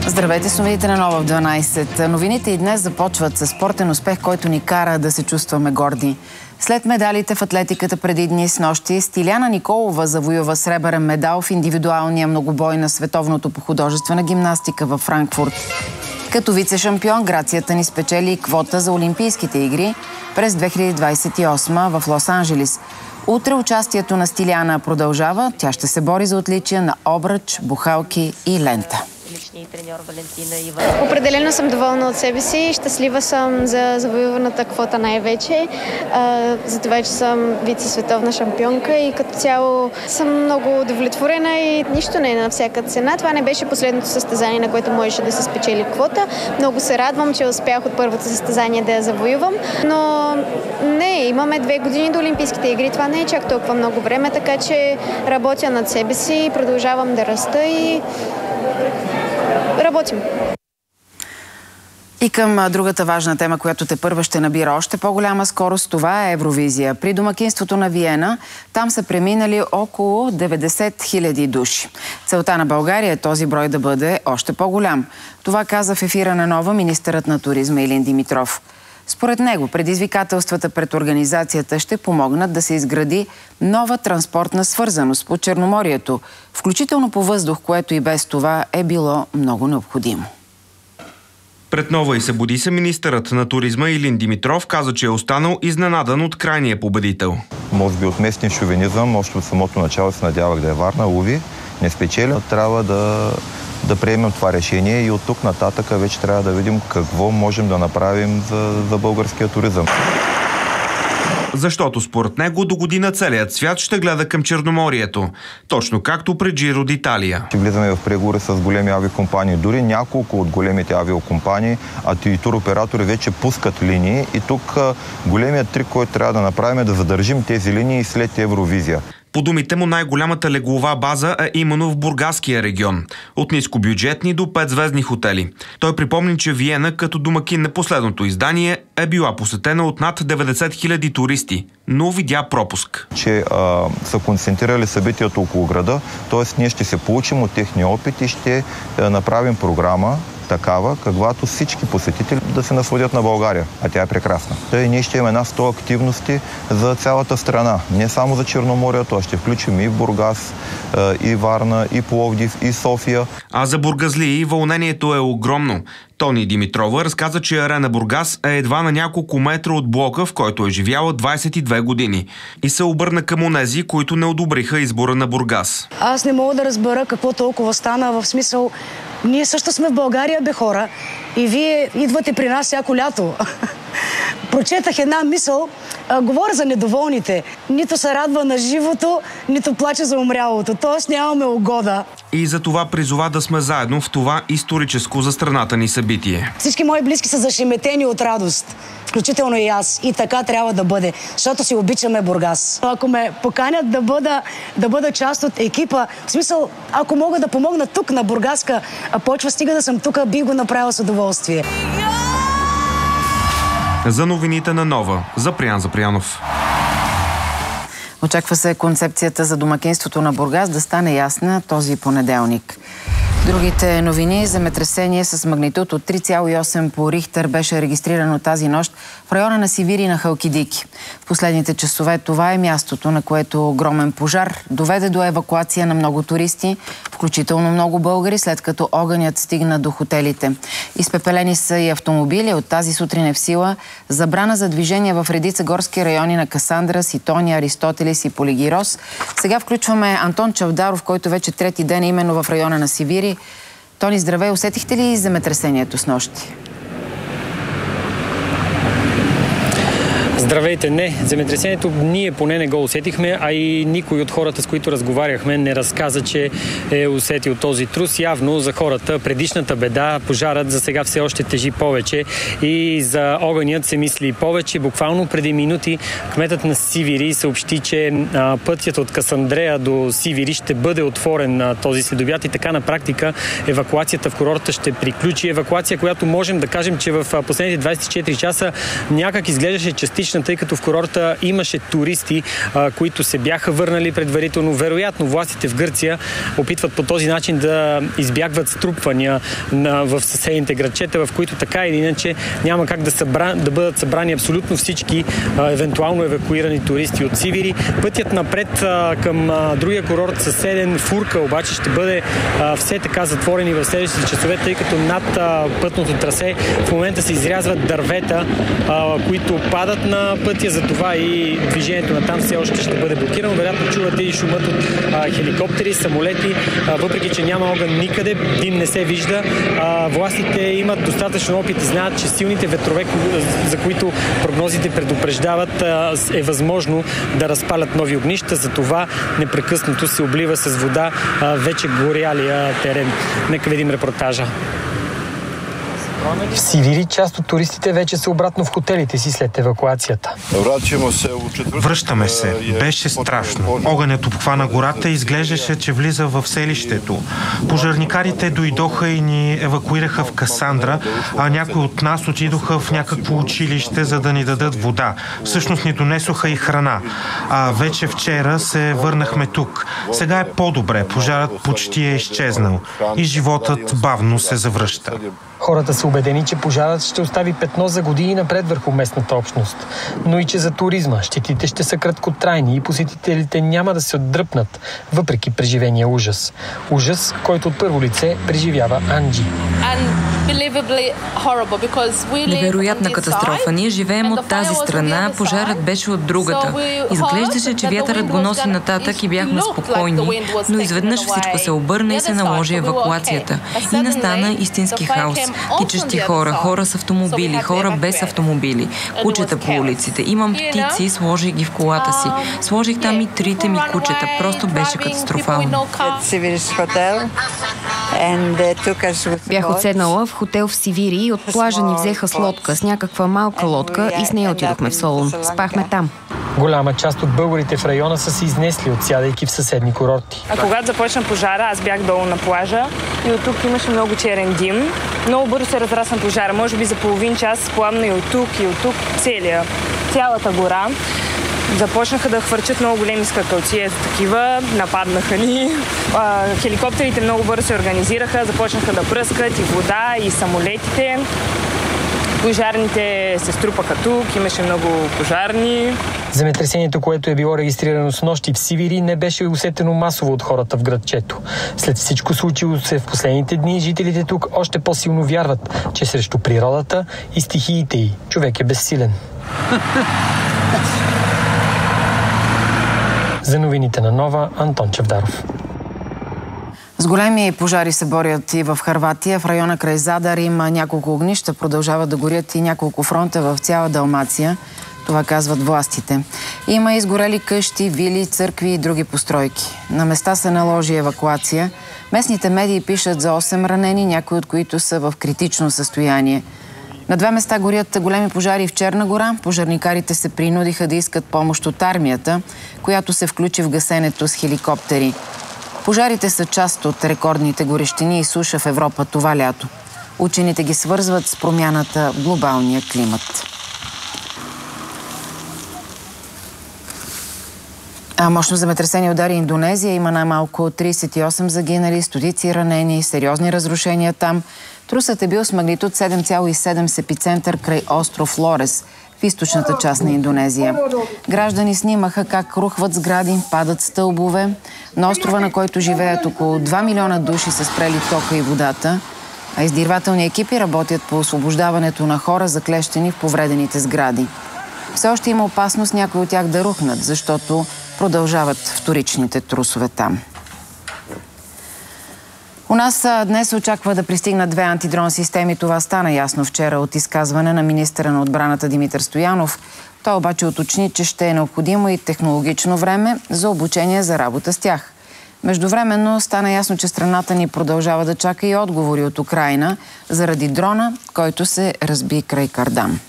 Здравейте с новините на Нова в 12. Новините и днес започват с спортен успех, който ни кара да се чувстваме горди. След медалите в атлетиката преди дни с нощи, Стиляна Николова завоюва сребърен медал в индивидуалния многобой на световното по художествена гимнастика във Франкфурт. Като вице-шампион Грацията ни спечели квота за Олимпийските игри през 2028 в Лос-Анджелис. Утре участието на Стиляна продължава. Тя ще се бори за отличия на обръч, бухалки и лента. Определено съм доволна от себе си и щастлива съм за завоюваната квота най-вече. За това, че съм вице-световна шампионка и като цяло съм много удовлетворена и нищо не е на всяка цена. Това не беше последното състезание, на което можеше да се спечели квота. Много се радвам, че успях от първото състезание да я завоювам, но не, имаме 2 години до Олимпийските игри. Това не е чак толкова много време, така че работя над себе си, продължавам да раста и работим. И към другата важна тема, която тепърва ще набира още по-голяма скорост, това е Евровизия. При домакинството на Виена, там са преминали около 90 000 души. Целта на България е този брой да бъде още по-голям. Това каза в ефира на Нова министърът на туризма Илин Димитров. Според него, предизвикателствата пред организацията ще помогнат да се изгради нова транспортна свързаност по Черноморието, включително по въздух, което и без това е било много необходимо. Пред Нова и събуди се министърът на туризма Илин Димитров каза, че е останал изненадан от крайния победител. Може би от местния шовинизъм, още от самото начало се надявах да е Варна, уви, не спечеля. Трябва да приемем това решение и от тук нататък вече трябва да видим какво можем да направим за българския туризъм. Защото според него до година целият свят ще гледа към Черноморието, точно както при Джиро д'Италия. Ще влизаме в преговори с големи авиокомпании. Дори няколко от големите авиокомпании, а и туроператори вече пускат линии и тук големият трик, който трябва да направим е да задържим тези линии след Евровизия. По думите му най-голямата леглова база е именно в Бургаския регион. От нискобюджетни до 5-звездни хотели. Той припомни, че Виена като домакин на последното издание е била посетена от над 90 000 туристи, но видя пропуск. Че са концентрирали събитието около града, т.е. ние ще се получим от техния опит и ще направим програма такава, каквато всички посетители да се насладят на България, а тя е прекрасна. Тъй ние ще имаме една 100 активности за цялата страна, не само за Черноморието, а ще включим и Бургас, и Варна, и Пловдив, и София. А за бургазлии вълнението е огромно. Тони Димитрова разказа, че Арена Бургас е едва на няколко метра от блока, в който е живяла 22 години. И се обърна към онези, които не одобриха избора на Бургас. Аз не мога да разбера какво толкова стана, в смисъл, ние също сме в България, бе хора, и вие идвате при нас всяко лято. Прочетах една мисъл, говоря за недоволните. Нито се радва на живото, нито плаче за умрялото. Тоест нямаме угода. И за това призова да сме заедно в това историческо за страната ни събитие. Всички мои близки са зашеметени от радост. Включително и аз. И така трябва да бъде. Защото си обичаме Бургас. Ако ме поканят да бъда част от екипа, в смисъл, ако мога да помогна тук на бургаска почва, стига да съм тук, би го направила с удоволствие. За новините на Нова, Запрян Запрянов. Очаква се концепцията за домакинството на Бургас да стане ясна този понеделник. Другите новини: земетресение с магнитуд от 3,8 по Рихтер беше регистрирано тази нощ в района на Сивир и на Халкидики. В последните часове това е мястото, на което огромен пожар доведе до евакуация на много туристи, включително много българи, след като огънят стигна до хотелите. Изпепелени са и автомобили. От тази сутрин е в сила забрана за движение в редица горски райони на Касандра, Ситония, Аристотелис и Полигирос. Сега включваме Антон Чавдаров, който вече трети ден именно в района на Сивири. Тони, здравей! Усетихте ли земетресението с нощи? Здравейте! Не, земетресението ние поне не го усетихме, а и никой от хората, с които разговаряхме, не разказа, че е усетил този трус. Явно за хората предишната беда, пожарът, за сега все още тежи повече и за огънят се мисли повече. Буквално преди минути кметът на Сивири съобщи, че пътят от Касандрея до Сивири ще бъде отворен този следобед и така на практика евакуацията в курорта ще приключи. Евакуация, която можем да кажем, че в последните 24 часа някак изглеждаше частична, критична, тъй като в курорта имаше туристи, които се бяха върнали предварително. Вероятно, властите в Гърция опитват по този начин да избягват струпвания в съседните градчета, в които така или иначе няма как да бъдат събрани абсолютно всички евентуално евакуирани туристи от Сивири. Пътят напред към другия курорт съседен Фурка обаче ще бъде все така затворени в следващите часове, тъй като над пътното трасе в момента се изрязват дървета, които падат на пътя, затова и движението на там все още ще бъде блокирано. Вероятно чувате и шумът от хеликоптери, самолети, въпреки че няма огън никъде, дим не се вижда. Властите имат достатъчно опит и знаят, че силните ветрове, за които прогнозите предупреждават, е възможно да разпалят нови огнища, затова непрекъснато се облива с вода вече горялия терен. Нека видим репортажа. В Сивири част от туристите вече са обратно в хотелите си след евакуацията. Връщаме се. Беше страшно. Огънят обхвана гората и изглеждаше, че влиза в селището. Пожарникарите дойдоха и ни евакуираха в Касандра, а някои от нас отидоха в някакво училище, за да ни дадат вода. Всъщност ни донесоха и храна. А вече вчера се върнахме тук. Сега е по-добре. Пожарът почти е изчезнал и животът бавно се завръща. Хората са убедени, че пожарът ще остави петно за години напред върху местната общност, но и че за туризма щетите ще са краткотрайни и посетителите няма да се отдръпнат, въпреки преживения ужас. Ужас, който от първо лице преживява Анджи. Невероятна катастрофа. Ние живеем от тази страна, пожарът беше от другата. Изглеждаше, че вятърът го носи нататък и бяхме спокойни, но изведнъж всичко се обърна и се наложи евакуацията. И настана истински хаос. Тичащи хора, хора с автомобили, хора без автомобили, кучета по улиците. Имам птици, сложих ги в колата си. Сложих там и трите ми кучета. Просто беше катастрофално. Бях отседнала в хотел в Сивири и от плажа ни взеха с лодка, с някаква малка лодка и с нея отидохме в Солун. Спахме там. Голяма част от българите в района са се изнесли, отсядайки в съседни курорти. А когато започна пожара, аз бях долу на плажа и от тук имаше много черен дим. Много бързо се разрасна пожара. Може би за половин час пламна и от тук, цялата гора. Започнаха да хвърчат много големи скакалци, такива, нападнаха ни. Хеликоптерите много бързо се организираха, започнаха да пръскат и вода, и самолетите. Пожарните се струпаха тук, имаше много пожарни. Земетресението, което е било регистрирано с нощи в Сивири, не беше усетено масово от хората в градчето. След всичко случило се в последните дни, жителите тук още по-силно вярват, че срещу природата и стихиите й човек е безсилен. За новините на Нова, Антон Чавдаров. С големи пожари се борят и в Хърватия. В района край Задар има няколко огнища, продължават да горят и няколко фронта в цяла Далмация. Това казват властите. Има изгорели къщи, вили, църкви и други постройки. На места се наложи евакуация. Местните медии пишат за 8 ранени, някои от които са в критично състояние. На 2 места горят големи пожари в Черна гора. Пожарникарите се принудиха да искат помощ от армията, която се включи в гасенето с хеликоптери. Пожарите са част от рекордните горещини и суша в Европа това лято. Учените ги свързват с промяната в глобалния климат. Мощно земетресение удари Индонезия. Има най-малко 38 загинали, стотици ранени, сериозни разрушения там. Трусът е бил с магнитуд 7,7 с епицентър край остров Лорес в източната част на Индонезия. Граждани снимаха как рухват сгради, падат стълбове. На острова, на който живеят около 2 милиона души, са спрели тока и водата, а издирвателни екипи работят по освобождаването на хора, заклещени в повредените сгради. Все още има опасност някои от тях да рухнат, защото продължават вторичните трусове там. У нас днес се очаква да пристигнат 2 антидрон системи. Това стана ясно вчера от изказване на министъра на отбраната Димитър Стоянов. Той обаче уточни, че ще е необходимо и технологично време за обучение за работа с тях. Междувременно стана ясно, че страната ни продължава да чака и отговори от Украйна заради дрона, който се разби край Кардан.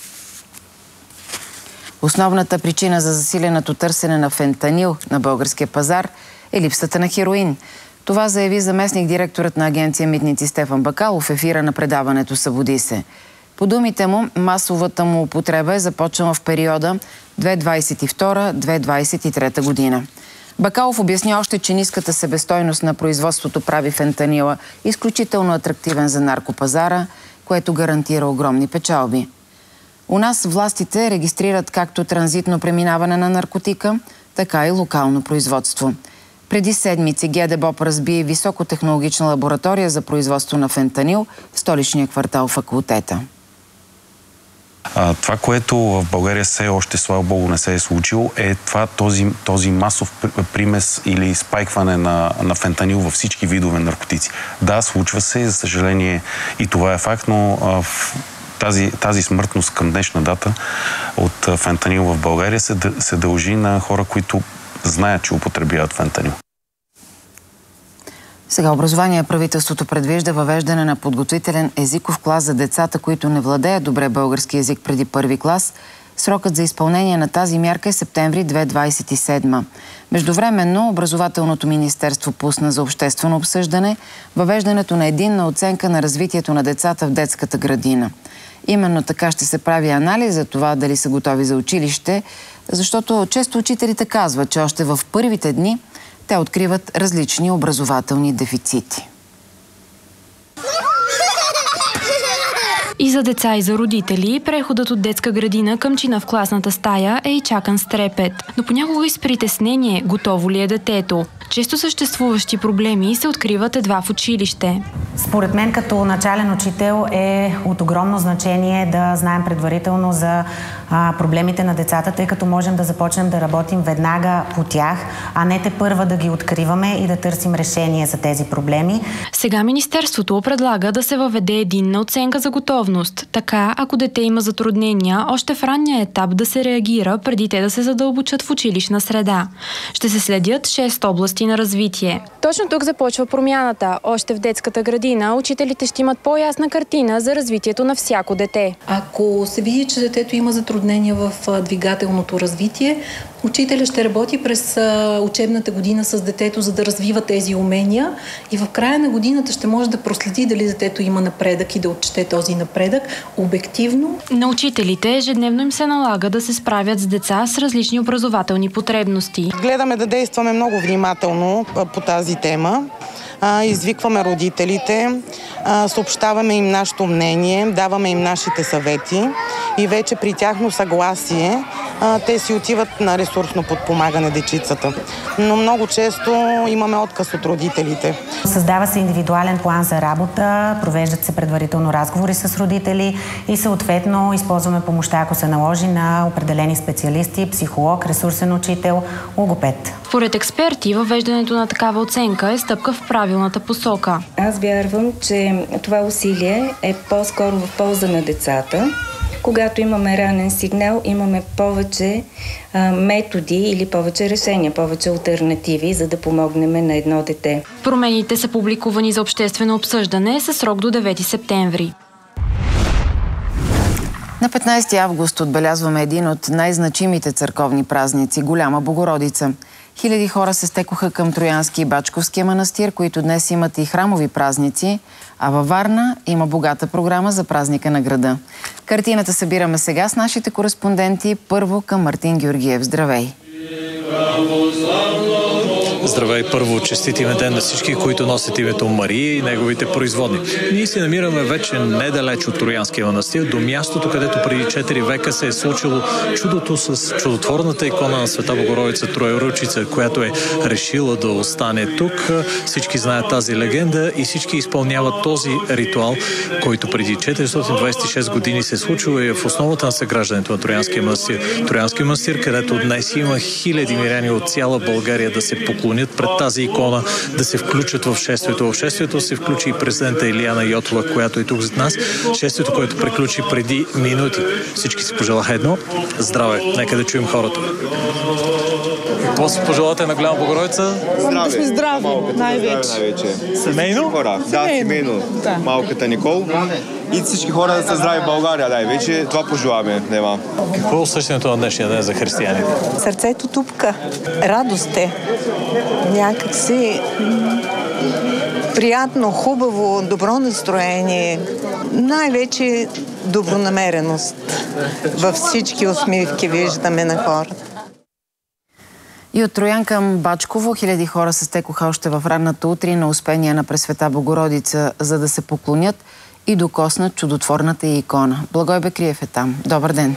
Основната причина за засиленото търсене на фентанил на българския пазар е липсата на хероин. Това заяви заместник директорът на агенция Митници Стефан Бакалов в ефира на предаването "Събуди се". По думите му, масовата му употреба е започнала в периода 2022-2023 година. Бакалов обясни още, че ниската себестойност на производството прави фентанила изключително атрактивен за наркопазара, което гарантира огромни печалби. У нас властите регистрират както транзитно преминаване на наркотика, така и локално производство. Преди седмици ГДБОП разби високотехнологична лаборатория за производство на фентанил в столичния квартал Факултета. Това, което в България все още, слава Богу, не се е случило, е този масов примес или спайкване на фентанил във всички видове наркотици. Да, случва се, за съжаление и това е факт, но тази смъртност към днешна дата от фентанил в България се дължи на хора, които знаят, че употребяват фентанил. Сега образование правителството предвижда въвеждане на подготвителен езиков клас за децата, които не владеят добре български език преди първи клас. Срокът за изпълнение на тази мярка е септември 2027. Междувременно Образователното министерство пусна за обществено обсъждане въвеждането на единна оценка на развитието на децата в детската градина. Именно така ще се прави анализ за това дали са готови за училище, защото често учителите казват, че още в първите дни те откриват различни образователни дефицити. И за деца, и за родители, преходът от детска градина към чина в класната стая е и чакан с трепет. Но понякога и с притеснение, готово ли е детето. Често съществуващи проблеми се откриват едва в училище. Според мен като начален учител е от огромно значение да знаем предварително за проблемите на децата, тъй като можем да започнем да работим веднага по тях, а не тепърва да ги откриваме и да търсим решение за тези проблеми. Сега Министерството предлага да се въведе единна оценка за готовност. Така, ако дете има затруднения, още в ранния етап да се реагира, преди те да се задълбочат в училищна среда. Ще се следят 6 области на развитие. Точно тук започва промяната. Още в детската градина учителите ще имат по-ясна картина за развитието на всяко дете. Ако се види, че детето има затруднения в двигателното развитие, учителя ще работи през учебната година с детето, за да развива тези умения и в края на годината ще може да проследи дали детето има напредък и да отчете този напредък обективно. На учителите ежедневно им се налага да се справят с деца с различни образователни потребности. Гледаме да действаме много внимателно по тази тема. Извикваме родителите, съобщаваме им нашето мнение, даваме им нашите съвети и вече при тяхно съгласие те си отиват на ресурсно подпомагане дечицата. Но много често имаме отказ от родителите. Създава се индивидуален план за работа, провеждат се предварително разговори с родители и съответно използваме помощта, ако се наложи, на определени специалисти, психолог, ресурсен учител, логопед. Според експерти, въвеждането на такава оценка е стъпка в правилната посока. Аз вярвам, че това усилие е по-скоро в полза на децата. Когато имаме ранен сигнал, имаме повече методи или повече решения, повече алтернативи, за да помогнем на едно дете. Промените са публикувани за обществено обсъждане със срок до 9 септември. На 15 август отбелязваме един от най-значимите църковни празници – Голяма Богородица. Хиляди хора се стекоха към Троянски и Бачковския манастир, които днес имат и храмови празници, а във Варна има богата програма за празника на града. Картината събираме сега с нашите кореспонденти. Първо към Мартин Георгиев. Здравей! Здравей, първо честит име ден на всички, които носят името Мария и неговите производни. Ние се намираме вече недалеч от Троянския манастир, до мястото, където преди 4 века се е случило чудото с чудотворната икона на Света Богородица Троеручица, която е решила да остане тук. Всички знаят тази легенда и всички изпълняват този ритуал, който преди 426 години се е случило и е в основата на съграждането на Троянския манастир. Троянския манастир, където днес има хиляди миряни от цяла България да се поклонят пред тази икона, да се включат в шествието. В шествието се включи и президента Илияна Йотова, която е тук зад нас. Шествието, което приключи преди минути. Всички си пожелаха едно. Здраве! Нека да чуем хората. Какво си пожелате на Голяма Богородица? Да сме здрави, най-вече. Семейно? Да, семейно. Да. Малката Никол. И всички хора да са здрави в България, най-вече. Това пожелаваме. Нема. Какво е усещането на днешния ден за християните? Сърцето тупка. Радост е. Някак си приятно, хубаво, добро настроение, най-вече добронамереност. Във всички усмивки виждаме на хората. И от Троян към Бачково хиляди хора се стекоха още в ранната утрин на Успение на Пресвета Богородица, за да се поклонят и докоснат чудотворната й икона. Благой Бекриев е там. Добър ден!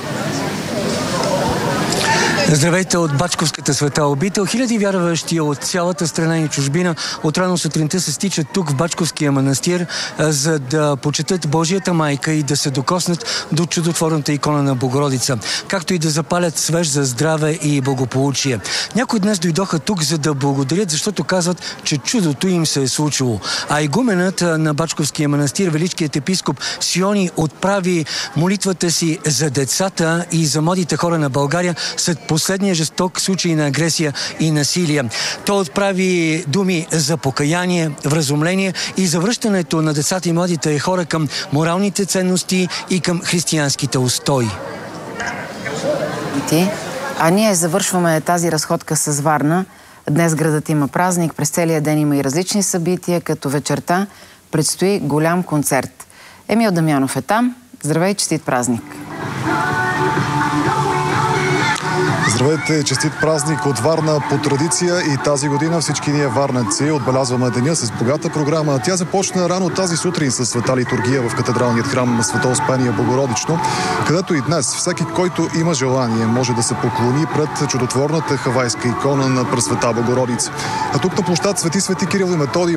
Здравейте от Бачковската света обител. Хиляди вярващи от цялата страна и чужбина от рано сутринта се стичат тук в Бачковския манастир, за да почетат Божията майка и да се докоснат до чудотворната икона на Богородица, както и да запалят свеж за здраве и благополучие. Някои днес дойдоха тук, за да благодарят, защото казват, че чудото им се е случило. А игуменът на Бачковския манастир, величкият епископ Сиони, отправи молитвата си за децата и за младите хора на България след последния жесток случай на агресия и насилие. Той отправи думи за покаяние, вразумление и за връщането на децата и младите хора към моралните ценности и към християнските устои. А ние завършваме тази разходка с Варна. Днес градът има празник, през целия ден има и различни събития, като вечерта предстои голям концерт. Емил Дамянов е там. Здравей, честит празник! Здравейте, честит празник от Варна по традиция и тази година всички ние варненци отбелязваме деня с богата програма. Тя започна рано тази сутрин с света литургия в катедралният храм на Свето Успение Богородично, където и днес всеки, който има желание, може да се поклони пред чудотворната хавайска икона на Пресвета Богородица. А тук на площад Свети Кирил и Методий